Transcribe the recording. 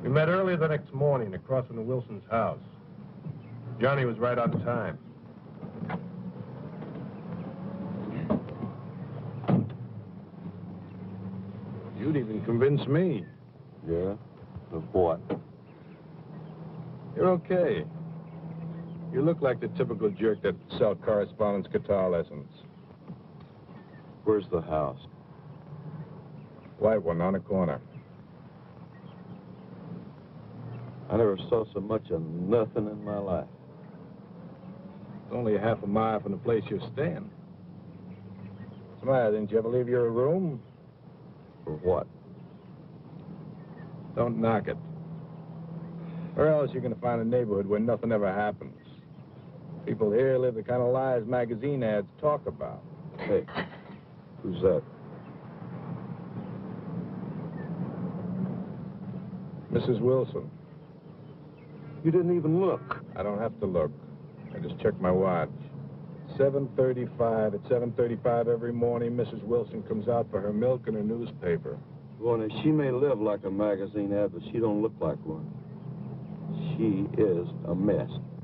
We met early the next morning across from the Wilson's house. Johnny was right on time. You'd even convince me. Yeah? Of what? You're okay. You look like the typical jerk that sell correspondence guitar lessons. Where's the house? White one on the corner. I never saw so much of nothing in my life. It's only half a mile from the place you're staying. What's the matter? Didn't you ever leave your room? For what? Don't knock it. Where else are you going to find a neighborhood where nothing ever happens? People here live the kind of lives magazine ads talk about. Hey, who's that? Mrs. Wilson. You didn't even look. I don't have to look. I just checked my watch. 7:35. At 7:35 every morning, Mrs. Wilson comes out for her milk and her newspaper. Well, now, she may live like a magazine ad, but she don't look like one. She is a mess.